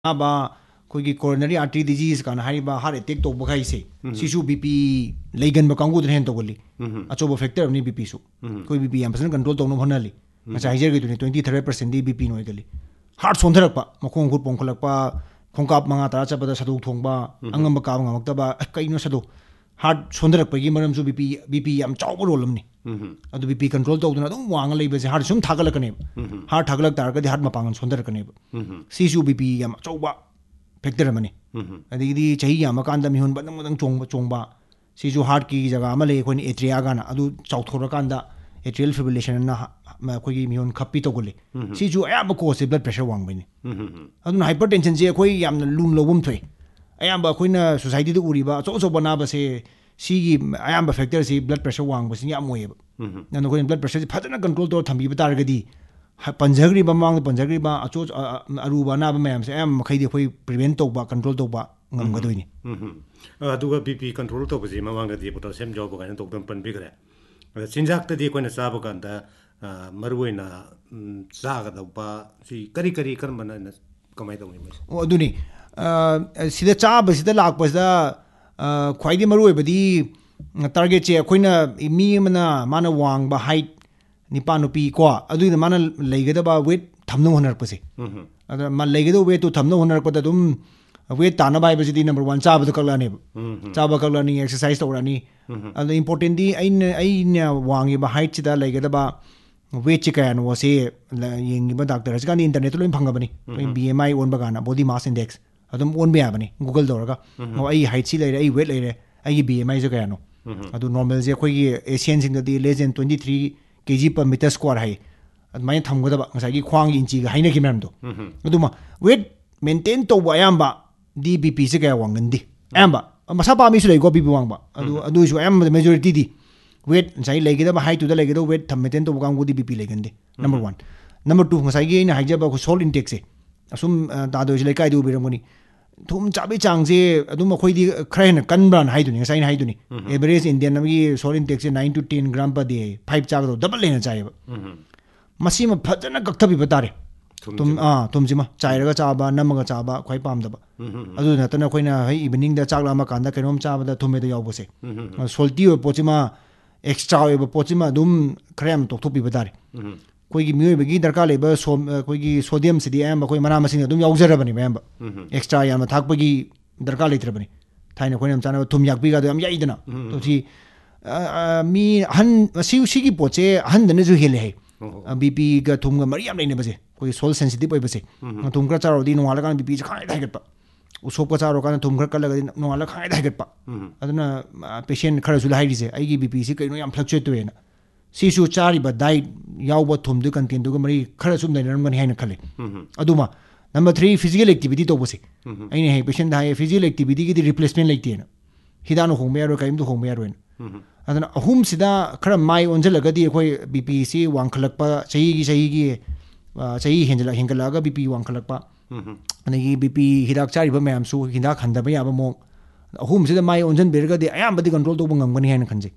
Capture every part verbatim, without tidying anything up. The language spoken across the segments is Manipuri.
Aba koigi coronary artery disease kana hariba heart attack to bakai se sisu B P leigan ba kangu den to goli achobo factor ni B P su koi B P am percent control to no honali macha hijer gi twenty-three percent di B P no gali heart sondharak pa makong gur pongkholak pa khongkap manga tara chabada sadu thongba angam ba ka ngam ta ba kaino sadu heart sondharak pa gi maram su B P B P am chawbo rolam ni adu B P control to duna dum wang lei be heart sum thagalak ne heart thagalak tar ga di heart mapangan sondharak ne sisu B P am chawba factor mani adigi chahi yama kanda mi hun badang badang chongba chongba sisu heart ki jaga ama le khoni atria gana adu chawthora kanda atrial fibrillation na ma khoi mi hun khappi to gole sisu ayam ko se blood pressure wang bani adu hypertension je khoi yam lum lobum thoi ayam ba khoina society du uriba so so bana ba se sigi ayam ba factor si blood pressure wang ba sin yam moye nanu khoi blood pressure phadana control to thambi ba tar gadi Panjagri ba mang Panjagri ba acho aruba na ba mayam se am khaidi khoi prevent to ba control to ba ngam gadoi ni aduga B P control to bji mamang da di potassium job ga to dam pan bi gre sinjak ta di ko na sa ba kan da marwoi na za ga da ba si kari kari kar man na kamai to ni o aduni sida cha ba sida lak pa da khwaidi marwoi ba di target che khoina mi mana mana wang ba height nipa nupi ko adu mana leigada ba weight thamno honar pase ada ma leigada weight to thamno honar ko da dum weight tana bai ba di number one cha ba kakla ne cha ba kakla ni exercise to rani adu important di ain ain wangi ba height da leigada ba weight chi kan wo se yeng ba doctor has kan internet lo phanga bani B M I on ba kana body mass index adum on ba bani google doraga ai height si leire ai weight leire ai B M I je kayano adu normal je khoi asian sing di less than twenty-three kg per meter square hai admai thamgodaba ngasai gi khwang inchi ga haina ki mem do aduma weight maintain to ba yamba di B P se ga wangandi amba masa pa mi su lei go B P wangba adu adu su am majority di weight ngai legi da ba height to da legi da weight tham maintain to ga ngudi B P legandi number one number two ngasai gi ina haija ba ko salt intake se asum da do jile kai du bi ramoni thum chabi chang se aduma khoi di khrain kan bran hai du ni ngasai hai du ni average indian nam gi salt intake se nine to ten gram per day five chag do double lena chai ba masi ma phajana gakta bi batare tum a tum jima chai ra ga cha ba nam ga cha ba khoi pam da ba adu na tana khoina hai evening da chak la ma kan da kenom cha ba da thume da yaw bo se salty o pochima extra o pochima dum khrem tok thop bi batare koi gi mioi bagi darka leba so koi gi sodium sidi am koi mana masing dum yaujara bani mem extra yam thak bagi darka letra bani thaina koi nam chana thum yak bi ga dum yai dana to si mi han si si gi poche han dane ju hele hai B P ga thum ga mari am leine base koi sol sensitive oi base thum kra charo di no wala kan B P khai dai gat pa usop ka charo kan thum kra kala ga no wala khai dai gat pa aduna patient khara ju lai ri se ai gi B P si kai no yam fluctuate to ena sisu chari ba diet yaw ba thum du content du mari khara sum dai ram gan haina khale aduma number three physical activity to bose aine he patient da physical activity gi replacement like na hidano hong me ro kaim du hong me ro adana ahum sida khara mai onjal ga di khoi B P si wang khalak pa sahi gi sahi gi sahi henjala hengala ga B P wang khalak pa ani gi B P hidak chari ba mayam su hinda khanda ba ya ba mo ahum sida mai onjan ber ga di ayam ba di control to bangam gan haina khanje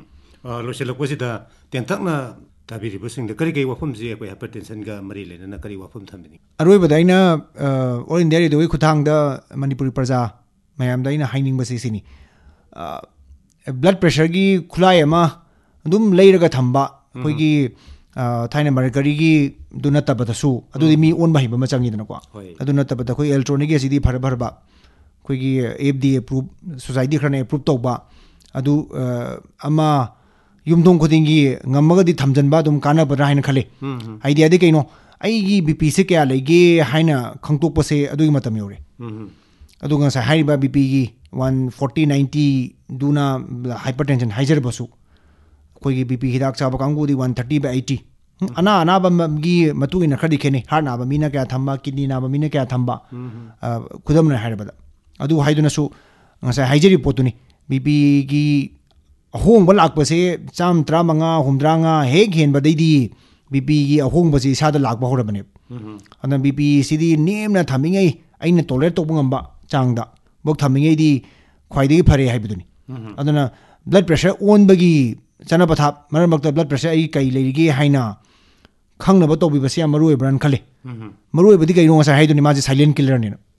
lo se lo ko sida ten tak na tabiri busing de kari kai wafum ji ko hypertension ga mari le na kari wafum thamni aroi badaina all india do khutang da manipuri praja mayam daina haining ba se sini blood pressure gi khulai ama dum leiraga thamba koi gi thaina mercury gi duna tabata su adu mi on ba hi ba ma changi dana ko aduna tabata koi electronic gi di phar phar ba koi gi F D A approved society khane approve to ba adu ama yumdong khodingi ngamaga di thamjan ba dum kana ba rahin khale idea de kaino ai gi B P se kya lege haina khangtok pa se adu gi matam yore adu nga sa hai ba B P gi one forty ninety duna hypertension haijar basu koi gi B P hidak cha ba kangu di one thirty by eighty ana ana ba gi matu ina khadi khene har na ba mina kya thamba kidney na ba mina kya thamba khudam na har ba adu haiduna su nga sa haijari potuni B P gi ahong ba lak pa se cham tra manga humdra nga he gen ba dei di B P gi ahong ba si sa da lak ba hora bane ana B P sidi nem na thamingai aina tolerate to ngam ba chang da bok thamingai di khwai de phare hai biduni aduna blood pressure on bagi chana pathap mar mak blood pressure ai kai leiri ge haina khang na ba to bi ba se maru e bran khale maru e badi kai ro sa hai duni ma silent killer ne